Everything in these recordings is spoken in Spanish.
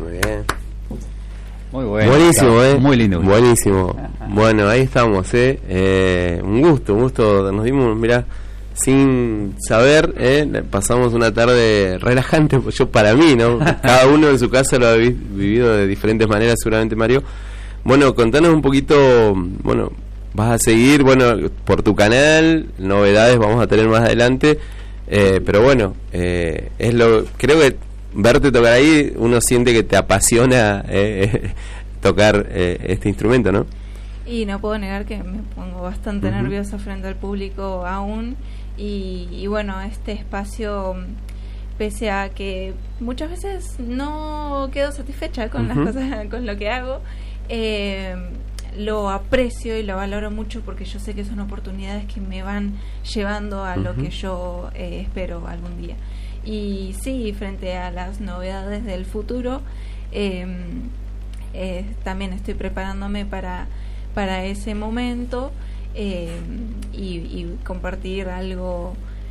Muy bien. Muy bueno. Buenísimo, Muy lindo. Buenísimo. Bueno, ahí estamos, un gusto. Nos dimos, mirá, sin saber, pasamos una tarde relajante, pues para mí, ¿no? Cada uno en su casa lo ha vivido de diferentes maneras, seguramente, Mario. Bueno, contanos un poquito, bueno, vas a seguir, bueno, por tu canal, novedades vamos a tener más adelante, pero bueno, creo que verte tocar ahí, uno siente que te apasiona tocar este instrumento, ¿no? Y no puedo negar que me pongo bastante nerviosa frente al público aún, y bueno, este espacio, pese a que muchas veces no quedo satisfecha con las cosas, con lo que hago, lo aprecio y lo valoro mucho, porque yo sé que son oportunidades que me van llevando a lo que yo espero algún día. Y sí, frente a las novedades del futuro, también estoy preparándome para ese momento, y compartir algo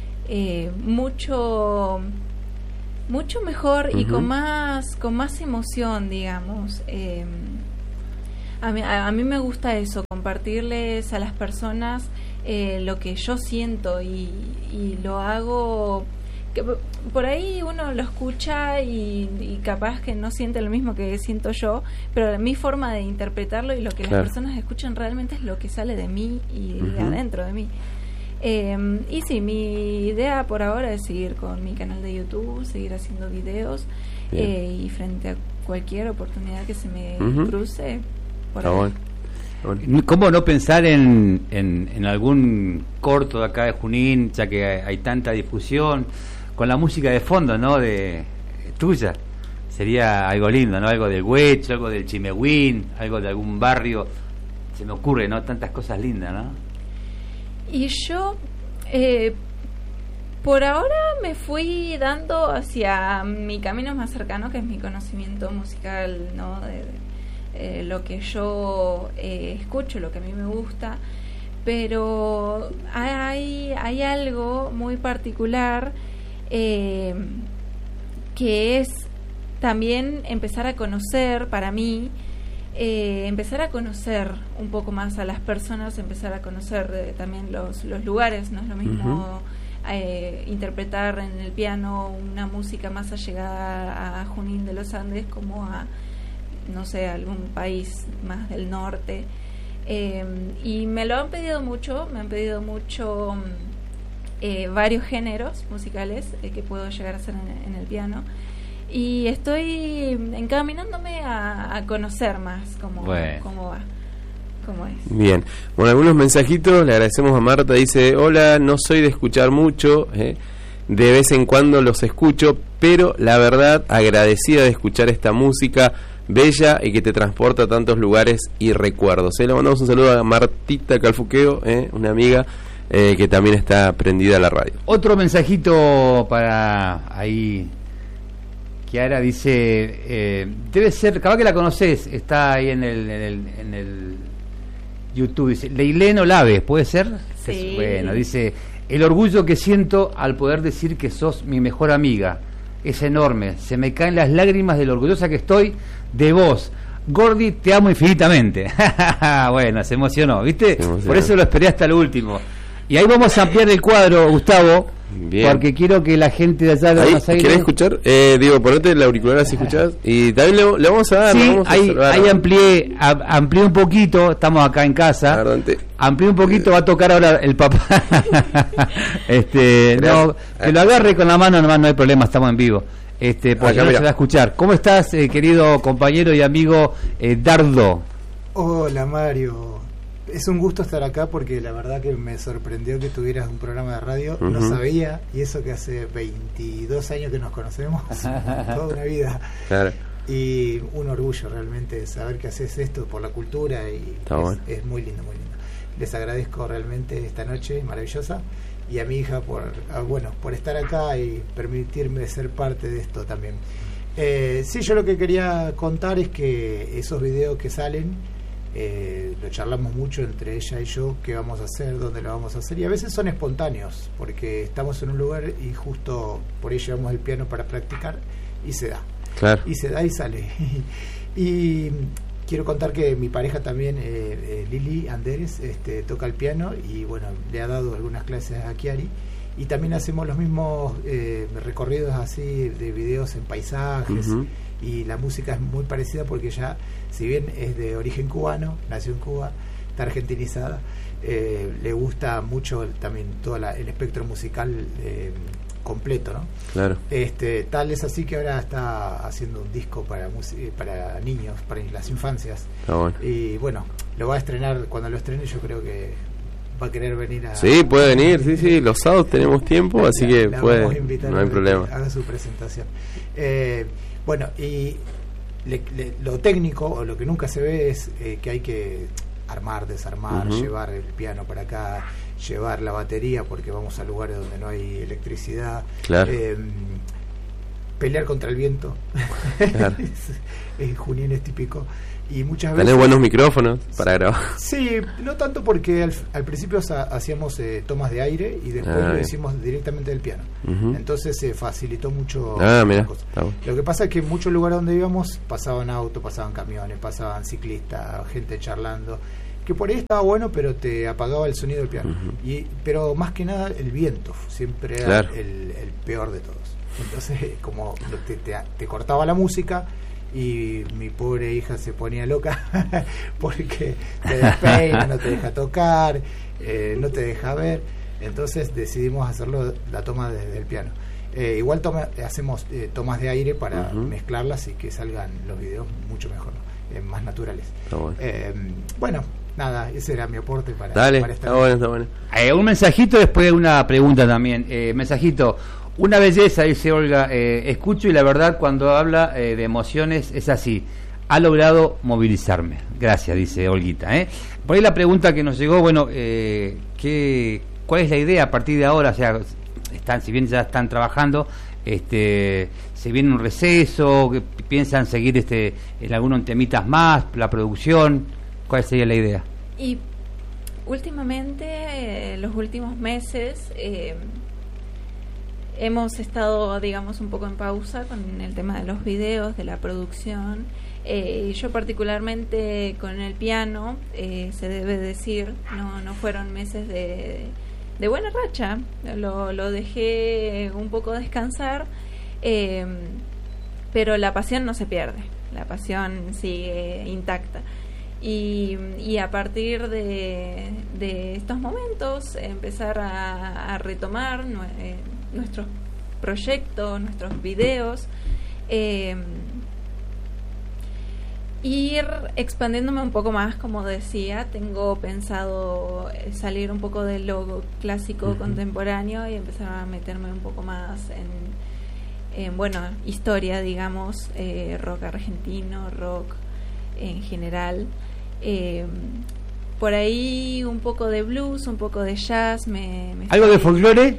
mucho mejor y con más emoción, digamos. A mí me gusta eso, compartirles a las personas lo que yo siento, y lo hago, que por ahí uno lo escucha y capaz que no siente lo mismo que siento yo, pero mi forma de interpretarlo y lo que las personas escuchan realmente es lo que sale de mí y de adentro de mí. Y sí, mi idea por ahora es seguir con mi canal de YouTube, seguir haciendo videos, y frente a cualquier oportunidad que se me cruce, por ahí. ¿Cómo no pensar en algún corto de acá de Junín, ya que hay tanta difusión, con la música de fondo, ¿no? De tuya? Sería algo lindo, ¿no? Algo del Huecho, algo del Chimehuín, algo de algún barrio. Se me ocurre, ¿no? Tantas cosas lindas, ¿no? Y yo, por ahora me fui dando hacia mi camino más cercano, que es mi conocimiento musical, ¿no? De lo que yo escucho, lo que a mí me gusta, pero hay algo muy particular, que es también empezar a conocer, para mí, empezar a conocer un poco más a las personas, empezar a conocer también los lugares. No es lo mismo interpretar en el piano una música más allegada a Junín de los Andes como a, no sé, algún país más del norte, y me lo han pedido mucho, varios géneros musicales que puedo llegar a hacer en el piano, y estoy encaminándome a conocer más cómo va, cómo es. Bien, bueno, algunos mensajitos, le agradecemos a Marta, dice: hola, no soy de escuchar mucho, de vez en cuando los escucho, pero la verdad agradecida de escuchar esta música bella y que te transporta a tantos lugares y recuerdos. Le mandamos un saludo a Martita Calfuqueo, una amiga que también está prendida a la radio. Otro mensajito para ahí. Kiara dice, debe ser, capaz que la conoces, está ahí en el YouTube, dice Leilén Olaves, ¿puede ser? Sí. Bueno, dice: el orgullo que siento al poder decir que sos mi mejor amiga es enorme, se me caen las lágrimas de lo orgullosa que estoy de vos. Gordi, te amo infinitamente. Bueno, se emocionó, ¿viste? Por eso lo esperé hasta lo último. Y ahí vamos a ampliar el cuadro, Gustavo. Bien. Porque quiero que la gente de allá de Buenos Aires... ¿Querés escuchar? Ponete el auricular así escuchás. Y también le vamos a dar... Sí, ahí amplié un poquito. Estamos acá en casa. Adelante. Amplié un poquito, va a tocar ahora el papá. No, que lo agarre con la mano nomás, no hay problema, estamos en vivo. Porque no se va a escuchar. ¿Cómo estás, querido compañero y amigo Dardo? Hola, Mario. Es un gusto estar acá, porque la verdad que me sorprendió que tuvieras un programa de radio. No sabía, y eso que hace 22 años que nos conocemos, toda una vida. Claro. Y un orgullo realmente saber que haces esto por la cultura, y es muy lindo, muy lindo. Les agradezco realmente esta noche maravillosa, y a mi hija por estar acá y permitirme ser parte de esto también. Sí, yo lo que quería contar es que esos videos que salen, lo charlamos mucho entre ella y yo, qué vamos a hacer, dónde lo vamos a hacer, y a veces son espontáneos, porque estamos en un lugar y justo por ahí llevamos el piano para practicar y se da. Claro. Y se da y sale. Y quiero contar que mi pareja también, Lili Anderes, toca el piano y bueno, le ha dado algunas clases a Chiari. Y también hacemos los mismos recorridos así de videos en paisajes. Y la música es muy parecida porque ella, si bien es de origen cubano, nació en Cuba, está argentinizada, le gusta mucho también todo el espectro musical completo, ¿no? Claro. Tal es así que ahora está haciendo un disco para niños, para las infancias. Bueno. Y bueno, lo va a estrenar. Cuando lo estrene yo creo que va a querer venir a... Sí, puede venir, sí, los sábados tenemos tiempo, así que puede, no hay problema. Haga su presentación. Bueno, y lo técnico, o lo que nunca se ve, es que hay que armar, desarmar, llevar el piano para acá, llevar la batería, porque vamos a lugares donde no hay electricidad. Claro. Pelear contra el viento. Claro. Junín es típico. Y muchas veces... Tener buenos micrófonos para grabar. Sí, no tanto porque al principio hacíamos tomas de aire y después lo hicimos directamente del piano. Entonces se facilitó mucho. Mira, lo que pasa es que en muchos lugares donde íbamos pasaban autos, pasaban camiones, pasaban ciclistas, gente charlando, que por ahí estaba bueno, pero te apagaba el sonido del piano. Pero más que nada el viento siempre era el peor de todos. Entonces como te cortaba la música. Y mi pobre hija se ponía loca porque te despeina, no te deja tocar, no te deja ver. Entonces decidimos hacerlo la toma desde el piano. Igual hacemos tomas de aire para mezclarlas y que salgan los videos mucho mejor, más naturales. Bueno, nada, ese era mi aporte para estar. Está bueno. Un mensajito después de una pregunta también. Mensajito. Una belleza, dice Olga, escucho y la verdad cuando habla de emociones es así, ha logrado movilizarme. Gracias, dice Olguita. Por ahí la pregunta que nos llegó, bueno, ¿cuál es la idea a partir de ahora? O sea, si bien ya están trabajando, ¿se viene un receso? ¿Piensan seguir en algunos temitas más, la producción? ¿Cuál sería la idea? Y últimamente, los últimos meses... hemos estado, digamos, un poco en pausa con el tema de los videos, de la producción. Yo particularmente con el piano, se debe decir, no fueron meses de buena racha. Lo dejé un poco descansar, pero la pasión no se pierde, la pasión sigue intacta. Y a partir de estos momentos empezar a retomar nuestros proyectos, nuestros videos, ir expandiéndome un poco más, como decía. Tengo pensado salir un poco de lo clásico contemporáneo y empezar a meterme un poco más en historia, digamos, rock argentino, rock en general. Por ahí un poco de blues, un poco de jazz. ¿Algo de folclore?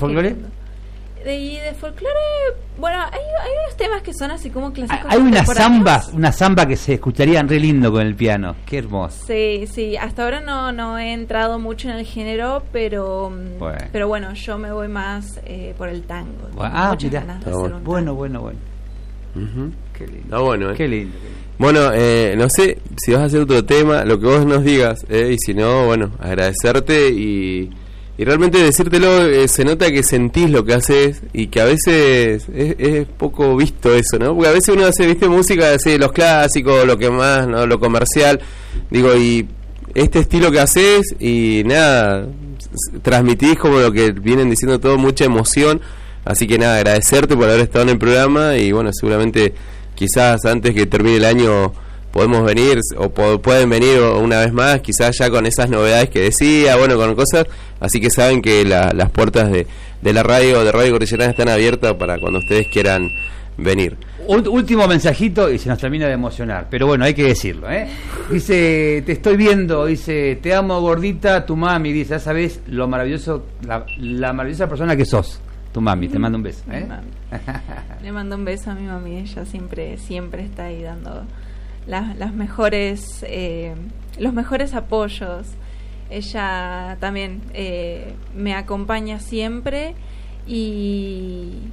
Y de folclore, bueno, hay unos temas que son así como clásicos. Hay una samba que se escucharían re lindo con el piano. Qué hermoso. Sí, hasta ahora no he entrado mucho en el género, pero bueno, yo me voy más por el tango. Muchas ganas de hacer un tango. Bueno. Qué lindo. Está bueno, Qué lindo. Bueno, no sé si vas a hacer otro tema, lo que vos nos digas, y si no, bueno, agradecerte y realmente decírtelo. Se nota que sentís lo que haces y que a veces es poco visto eso, ¿no? Porque a veces uno viste música, así, los clásicos, lo que más, ¿no? Lo comercial, digo, y este estilo que haces y nada, transmitís como lo que vienen diciendo todo, mucha emoción. Así que nada, agradecerte por haber estado en el programa y bueno, seguramente quizás antes que termine el año podemos venir o pueden venir una vez más, quizás ya con esas novedades que decía, bueno, con cosas, así que saben que las puertas de la radio, de Radio Cordillerana, están abiertas para cuando ustedes quieran venir. Último mensajito y se nos termina de emocionar, pero bueno, hay que decirlo, Dice, te estoy viendo, dice, te amo gordita, tu mami, dice, ya sabes lo maravilloso, la maravillosa persona que sos. Tu mami, te mando un beso. Le mando un beso a mi mami, ella siempre está ahí dando las mejores, los mejores apoyos. Ella también me acompaña siempre y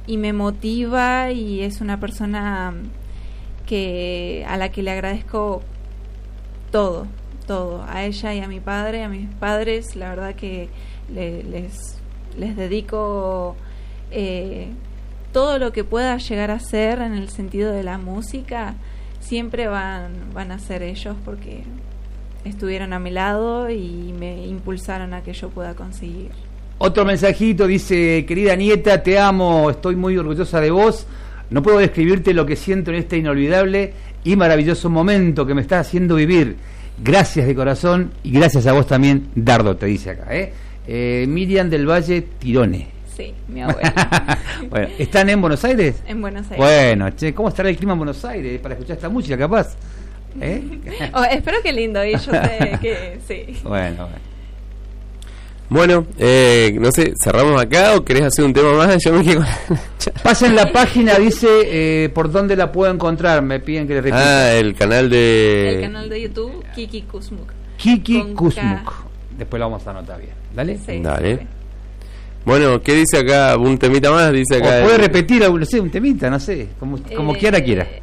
me motiva, y es una persona a la que le agradezco todo, a ella y a mi padre, a mis padres. La verdad que les dedico todo lo que pueda llegar a ser en el sentido de la música. Siempre van a ser ellos, porque estuvieron a mi lado y me impulsaron a que yo pueda conseguir. Otro mensajito dice: querida nieta, te amo, estoy muy orgullosa de vos. No puedo describirte lo que siento en este inolvidable y maravilloso momento que me estás haciendo vivir. Gracias de corazón, y gracias a vos también, Dardo, te dice acá. Miriam del Valle Tirone. Sí, mi abuela. Bueno, ¿están en Buenos Aires? En Buenos Aires. Bueno, che, ¿cómo estará el clima en Buenos Aires para escuchar esta música, capaz? Espero que lindo, y yo sé que sí. Bueno. Bueno, no sé, ¿cerramos acá o querés hacer un tema más? Yo me quedo con... Pasen la página, dice, por dónde la puedo encontrar. Me piden que le repita. El canal de YouTube, Kiki Kusmuk. Kiki Kusmuk. Después lo vamos a anotar bien. ¿Dale? Sí, dale. Sí. Bueno, ¿qué dice acá? ¿Un temita más? Dice acá. O puede repetir, no sé, un temita, no sé, como quiera.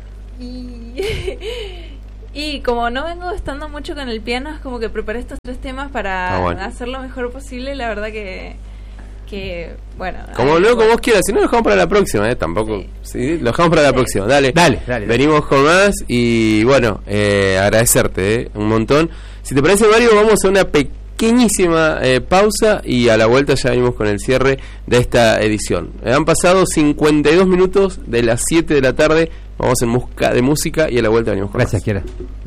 Y como no vengo estando mucho con el piano, es como que preparé estos 3 temas para hacer lo mejor posible. La verdad que bueno. Como luego vos quieras, si no lo dejamos para la próxima, tampoco. Sí, lo dejamos para la próxima. Dale. Venimos con más y bueno, agradecerte un montón. Si te parece, Mario, vamos a una pequeñísima pausa y a la vuelta ya venimos con el cierre de esta edición. Han pasado 52 minutos de las 7 de la tarde. Vamos en busca de música y a la vuelta venimos con Gracias, más. Kiara.